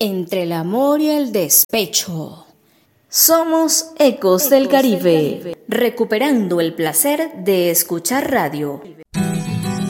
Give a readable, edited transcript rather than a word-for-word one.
Entre el amor y el despecho. Somos Ecos del Caribe, recuperando el placer de escuchar radio.